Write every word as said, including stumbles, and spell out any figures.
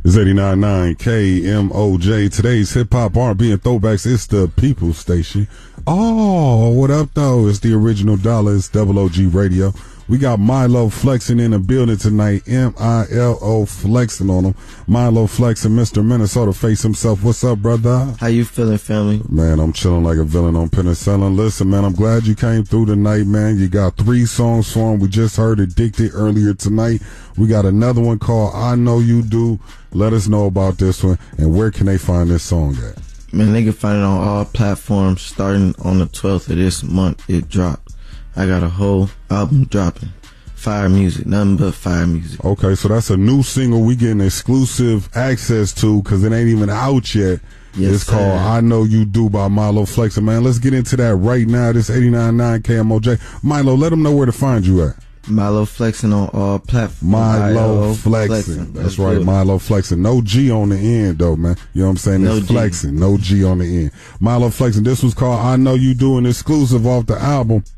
It's eighty-nine point nine K M O J. Today's hip-hop, R and B, and throwbacks. It's the People's Station. Oh, what up, though? It's the original dollar. It's Double O G Radio. We got Milo flexing in the building tonight. M I L O flexing on him. Milo flexing, Mister Minnesota face himself. What's up, brother? How you feeling, family? Man, I'm chilling like a villain on penicillin. Listen, man, I'm glad you came through tonight, man. You got three songs for him. We just heard Addicted earlier tonight. We got another one called I Know You Do. Let us know about this one, and where can they find this song at? Man, they can find it on all platforms starting on the twelfth of this month. It dropped. I got a whole album dropping. Fire music, nothing but fire music. Okay, so that's a new single we getting exclusive access to because it ain't even out yet. Yes, it's called sir. I Know You Do by Milo Flexing. Man, let's get into that right now. This eighty-nine point nine K M O J. Milo, let them know where to find you at. Milo Flexing on all platforms. Milo Flexing. Flexing. That's right, Milo Flexing. No G on the end, though, man. You know what I'm saying? No It's G. flexing. No G on the end. Milo Flexing. This was called I Know You Do, an exclusive off the album